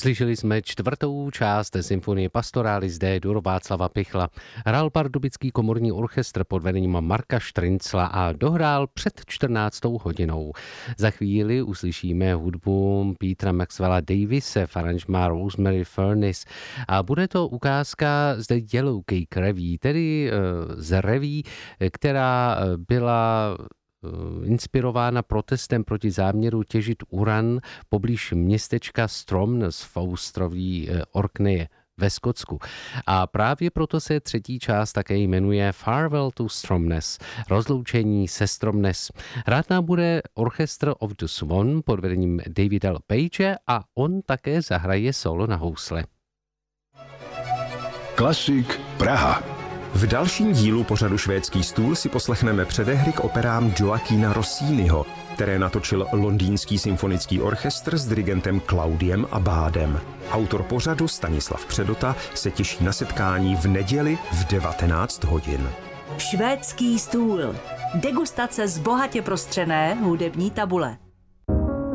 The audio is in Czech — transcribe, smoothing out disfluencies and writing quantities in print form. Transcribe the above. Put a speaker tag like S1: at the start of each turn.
S1: Slyšeli jsme čtvrtou část symfonie Pastoralis D-dur Václava Pichla. Hrál Pardubický komorní orchestr pod vedením Marka Štrincla a dohrál před 14. hodinou. Za chvíli uslyšíme hudbu Petra Maxwella Davise v aranžmá Rosemary Furness a bude to ukázka z The Yellow Cake Revue, tedy z reví, která byla inspirována protestem proti záměru těžit uran poblíž městečka Stromness v ostroví Orkney ve Skotsku. A právě proto se třetí část také jmenuje Farewell to Stromness, rozloučení se Stromness. Hrát nám bude orchestr of the Swan pod vedením Davida L. Page a on také zahraje solo na housle.
S2: Klasik Praha.
S3: V dalším dílu pořadu Švédský stůl si poslechneme předehry k operám Joaquina Rossiniho, které natočil Londýnský symfonický orchestr s dirigentem Claudiem Abádem. Autor pořadu Stanislav Předota se těší na setkání v neděli v 19 hodin.
S4: Švédský stůl. Degustace z bohatě prostřené hudební tabule.